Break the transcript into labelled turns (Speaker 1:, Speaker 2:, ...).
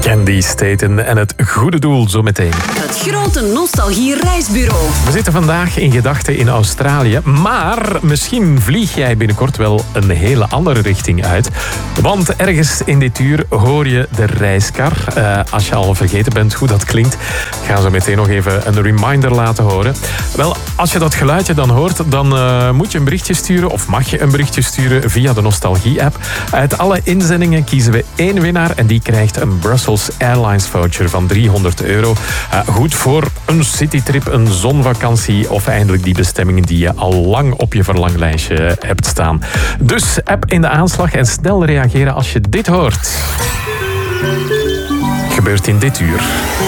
Speaker 1: Candy Staten en het goede doel zometeen.
Speaker 2: Het grote nostalgie-reisbureau.
Speaker 1: We zitten vandaag in gedachten in Australië, maar misschien vlieg jij binnenkort wel een hele andere richting uit. Want ergens in dit uur hoor je de reiskar. Als je al vergeten bent hoe dat klinkt, gaan ze meteen nog even een reminder laten horen. Wel, als je dat geluidje dan hoort, dan moet je een berichtje sturen, of mag je een berichtje sturen via de Nostalgie-app. Uit alle inzendingen kiezen we 1 winnaar en die krijgt een Brussels Airlines voucher van €300. Goed voor een citytrip, een zonvakantie of eindelijk die bestemmingen die je al lang op je verlanglijstje hebt staan. Dus app in de aanslag en snel reageren als je dit hoort. Gebeurt in dit uur.